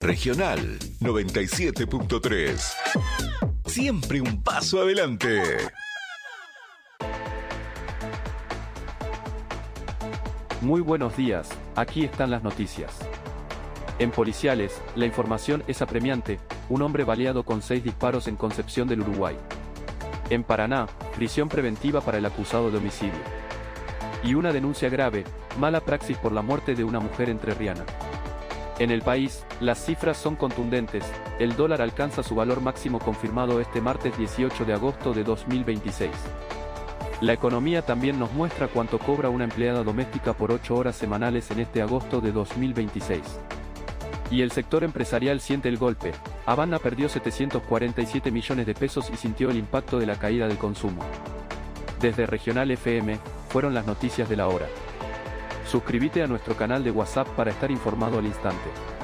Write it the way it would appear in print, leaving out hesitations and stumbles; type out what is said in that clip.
Regional 97.3. Siempre un paso adelante. Muy buenos días, aquí están las noticias. En Policiales, la información es apremiante: un hombre baleado con 6 disparos en Concepción del Uruguay. En Paraná, prisión preventiva para el acusado de homicidio. Y una denuncia grave: mala praxis por la muerte de una mujer entrerriana. En el país, las cifras son contundentes: el dólar alcanza su valor máximo confirmado este martes 18 de agosto de 2026. La economía también nos muestra cuánto cobra una empleada doméstica por 8 horas semanales en este agosto de 2026. Y el sector empresarial siente el golpe: Habana perdió 747 millones de pesos y sintió el impacto de la caída del consumo. Desde Regional FM, fueron las noticias de la hora. Suscríbete a nuestro canal de WhatsApp para estar informado al instante.